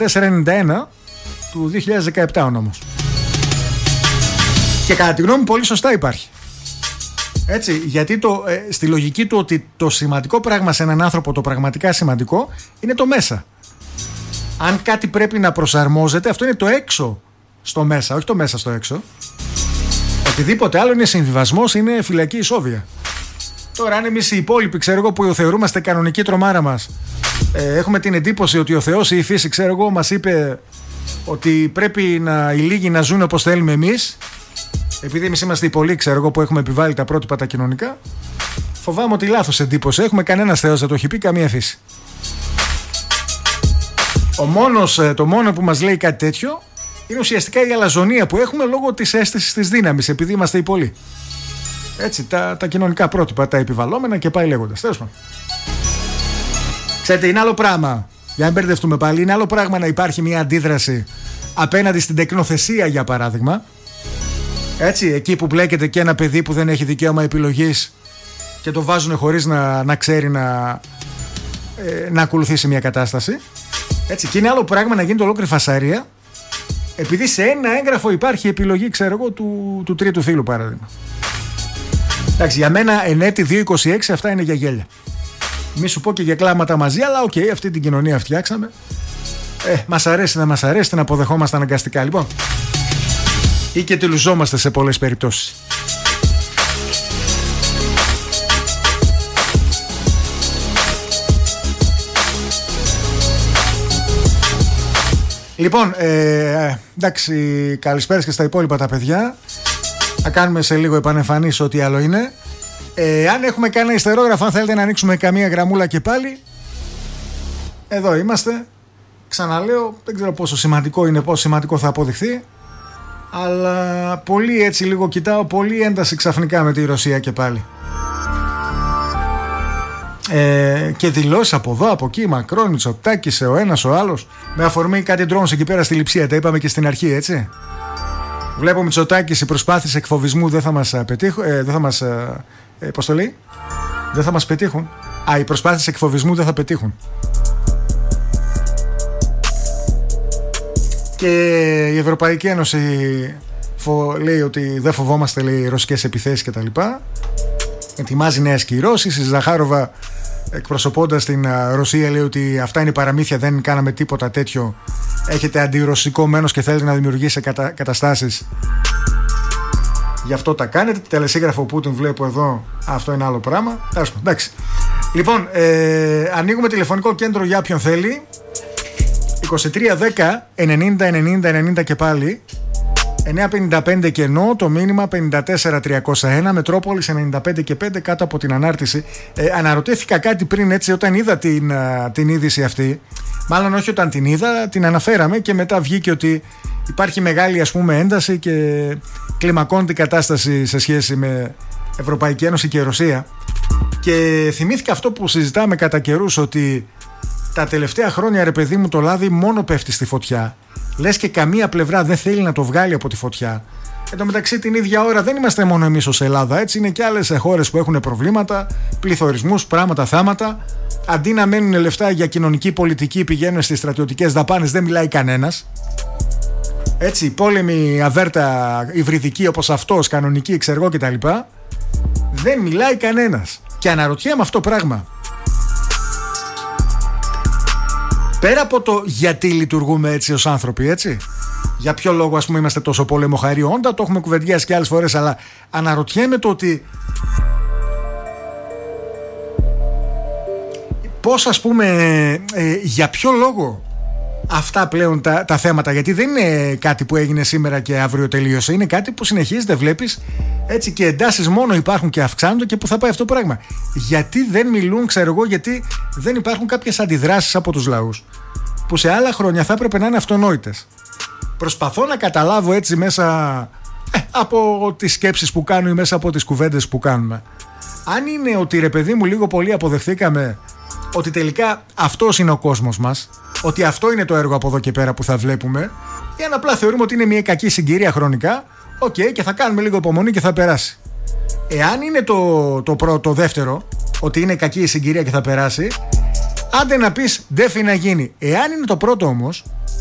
491 του 2017 ο νόμος. Και κατά τη γνώμη μου πολύ σωστά υπάρχει. Έτσι, γιατί στη λογική του ότι το σημαντικό πράγμα σε έναν άνθρωπο, το πραγματικά σημαντικό, είναι το μέσα. Αν κάτι πρέπει να προσαρμόζεται, αυτό είναι το έξω στο μέσα, όχι το μέσα στο έξω. Οτιδήποτε άλλο είναι συμβιβασμός, είναι φυλακή ισόβια. Τώρα, αν εμείς οι υπόλοιποι, ξέρω εγώ, που θεωρούμαστε κανονική τρομάρα μας, έχουμε την εντύπωση ότι ο Θεός ή η φύση, ξέρω εγώ, μας είπε ότι πρέπει οι λίγοι να ζουν όπως θέλουμε εμείς, επειδή εμείς είμαστε οι πολλοί, ξέρω εγώ, που έχουμε επιβάλει τα πρότυπα τα κοινωνικά, φοβάμαι ότι λάθος εντύπωση έχουμε. Κανένας Θεός δεν το έχει πει, καμία φύση. Το μόνο που μας λέει κάτι τέτοιο είναι ουσιαστικά η αλαζονία που έχουμε λόγω της αίσθησης της δύναμης, επειδή είμαστε οι πολλοί. Έτσι, τα κοινωνικά πρότυπα, τα επιβαλλόμενα και πάει λέγοντας. Τέλος πάντων. Ξέρετε, είναι άλλο πράγμα, για να μην μπερδευτούμε πάλι, είναι άλλο πράγμα να υπάρχει μια αντίδραση απέναντι στην τεκνοθεσία, για παράδειγμα. Έτσι, εκεί που μπλέκεται και ένα παιδί που δεν έχει δικαίωμα επιλογής και το βάζουν χωρίς να ξέρει να ακολουθήσει μια κατάσταση. Έτσι, και είναι άλλο πράγμα να γίνεται ολόκληρη φασαρία επειδή σε ένα έγγραφο υπάρχει επιλογή, ξέρω εγώ, του τρίτου φίλου, παράδειγμα. Εντάξει, για μένα εν έτη 226 αυτά είναι για γέλια. Μη σου πω και για κλάματα μαζί, αλλά οκ, αυτή την κοινωνία φτιάξαμε. Μας αρέσει να μας αρέσει, την αποδεχόμαστε αναγκαστικά. Λοιπόν, ή και τη λουζόμαστε σε πολλές περιπτώσεις. Λοιπόν, εντάξει, καλησπέρα και στα υπόλοιπα τα παιδιά. Θα κάνουμε σε λίγο επανεμφανίσεις ό,τι άλλο είναι. Αν έχουμε κάνει ιστερόγραφο, αν θέλετε να ανοίξουμε καμία γραμμούλα και πάλι, εδώ είμαστε. Ξαναλέω, δεν ξέρω πόσο σημαντικό είναι, πόσο σημαντικό θα αποδειχθεί, αλλά πολύ έτσι λίγο κοιτάω, πολύ ένταση ξαφνικά με τη Ρωσία και πάλι. Και δηλώσεις από εδώ, από εκεί, Μακρόν, Μητσοτάκης, ο ένας, ο άλλος, με αφορμή κάτι drones εκεί πέρα στη Λειψία, τα είπαμε και στην αρχή, έτσι. Βλέπω Μητσοτάκης, οι προσπάθειες εκφοβισμού δεν θα μας πετύχουν, πώς το λέει, δεν θα μας πετύχουν. Οι προσπάθειες εκφοβισμού δεν θα πετύχουν. Και η Ευρωπαϊκή Ένωση λέει ότι δεν φοβόμαστε, λέει, ρωσικές επιθέσεις κτλ. Ετοιμάζει νέες κυρώσεις. Η Ζαχάροβα, εκπροσωπώντας την Ρωσία, λέει ότι αυτά είναι παραμύθια, δεν κάναμε τίποτα τέτοιο. Έχετε αντιρωσικό μένος και θέλετε να δημιουργήσει καταστάσεις, γι' αυτό τα κάνετε. Τελεσίγραφο Πούτιν βλέπω εδώ, αυτό είναι άλλο πράγμα. Εντάξει. Λοιπόν, ανοίγουμε τηλεφωνικό κέντρο για όποιον θέλει. 2310 90 90 90 και πάλι 955 κενό, το μήνυμα 54301, Μετρόπολης 95 και 5 κάτω από την ανάρτηση. Αναρωτήθηκα κάτι πριν, έτσι, όταν είδα την είδηση αυτή. Μάλλον όχι όταν την είδα, την αναφέραμε και μετά βγήκε ότι υπάρχει μεγάλη, ας πούμε, ένταση και κλιμακώνεται η κατάσταση σε σχέση με Ευρωπαϊκή Ένωση και Ρωσία. Και θυμήθηκα αυτό που συζητάμε κατά καιρούς, ότι τα τελευταία χρόνια, ρε παιδί μου, το λάδι μόνο πέφτει στη φωτιά. Λες και καμία πλευρά δεν θέλει να το βγάλει από τη φωτιά. Εν τω μεταξύ, την ίδια ώρα δεν είμαστε μόνο εμείς ως Ελλάδα, έτσι. Είναι και άλλες χώρες που έχουν προβλήματα, πληθωρισμούς, πράγματα, θάματα. Αντί να μένουν λεφτά για κοινωνική πολιτική, πηγαίνουν στις στρατιωτικές δαπάνες, δεν μιλάει κανένας. Έτσι, πόλεμοι αβέρτα, υβριδικοί όπως αυτός, κανονικοί, ξέρω εγώ κτλ. Δεν μιλάει κανένας. Και αναρωτιέμαι αυτό πράγμα. Πέρα από το γιατί λειτουργούμε έτσι ως άνθρωποι, έτσι. Για ποιο λόγο, ας πούμε, είμαστε τόσο πολεμοχαροί, όντα, το έχουμε κουβεντιάσει και άλλες φορές, αλλά αναρωτιέμαι το ότι πώς, ας πούμε, για ποιο λόγο αυτά πλέον τα θέματα, γιατί δεν είναι κάτι που έγινε σήμερα και αύριο τελείωσε, είναι κάτι που συνεχίζεται, βλέπεις, έτσι, και εντάσεις μόνο υπάρχουν και αυξάνονται, και που θα πάει αυτό το πράγμα. Γιατί δεν μιλούν, ξέρω εγώ, γιατί δεν υπάρχουν κάποιες αντιδράσεις από τους λαούς που σε άλλα χρόνια θα έπρεπε να είναι αυτονόητες. Προσπαθώ να καταλάβω, έτσι, μέσα από τις σκέψεις που κάνω ή μέσα από τις κουβέντες που κάνουμε, αν είναι ότι, ρε παιδί μου, λίγο πολύ αποδεχθήκαμε ότι τελικά αυτός είναι ο κόσμος μας, ότι αυτό είναι το έργο από εδώ και πέρα που θα βλέπουμε, ή αν απλά θεωρούμε ότι είναι μια κακή συγκυρία χρονικά, και θα κάνουμε λίγο υπομονή και θα περάσει. Εάν είναι το δεύτερο, ότι είναι κακή η συγκυρία και θα περάσει, Άντε να πεις ντέφι να γίνει. Εάν είναι το πρώτο όμως,